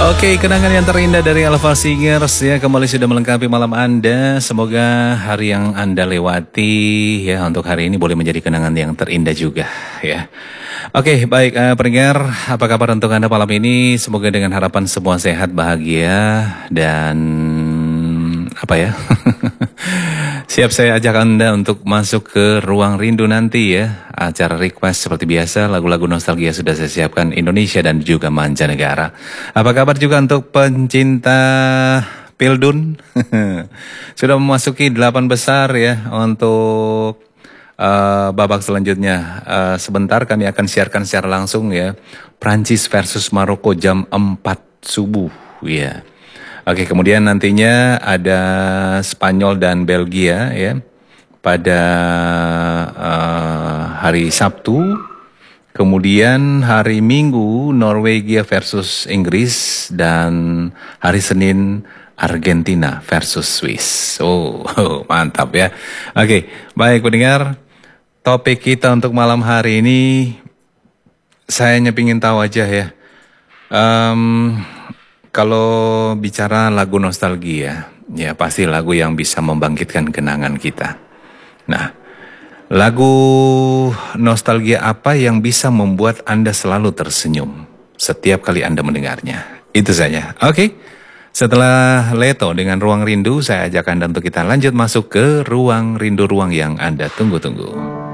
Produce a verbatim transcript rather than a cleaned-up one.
Oke, kenangan yang terindah dari Alpha Singers ya kembali sudah melengkapi malam Anda. Semoga hari yang Anda lewati ya untuk hari ini boleh menjadi kenangan yang terindah juga ya. Oke, baik uh, pendengar, apa kabar untuk Anda malam ini? Semoga dengan harapan semua sehat, bahagia dan apa ya? Siap saya ajak Anda untuk masuk ke Ruang Rindu nanti ya. Acara request seperti biasa, lagu-lagu nostalgia sudah saya siapkan Indonesia dan juga mancanegara. Apa kabar juga untuk pencinta Pildun? Sudah memasuki delapan besar ya untuk uh, babak selanjutnya. Uh, sebentar kami akan siarkan secara langsung ya. Prancis versus Maroko jam empat subuh ya. Oke, kemudian nantinya ada Spanyol dan Belgia ya pada uh, hari Sabtu. Kemudian hari Minggu Norwegia versus Inggris dan hari Senin Argentina versus Swiss. Oh, oh mantap ya. Oke, baik pendengar. Topik kita untuk malam hari ini saya hanya ingin tahu aja ya. Um, Kalau bicara lagu nostalgia, ya pasti lagu yang bisa membangkitkan kenangan kita. Nah, lagu nostalgia apa yang bisa membuat Anda selalu tersenyum setiap kali Anda mendengarnya? Itu saja. Oke, setelah Leto dengan Ruang Rindu, saya ajak Anda untuk kita lanjut masuk ke Ruang Rindu, ruang yang Anda tunggu-tunggu.